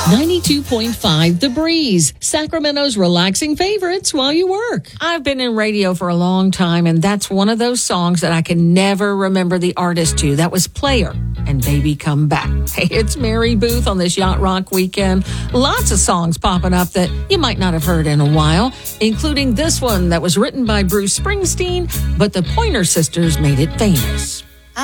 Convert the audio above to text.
92.5 The Breeze, Sacramento's relaxing favorites while you work. I've been in radio for a long time, and that's one of those songs that I can never remember the artist to. That was Player and Baby Come Back. Hey, it's Mary Booth on this Yacht Rock weekend. Lots of songs popping up that you might not have heard in a while, including this one that was written by Bruce Springsteen, but the Pointer Sisters made it famous.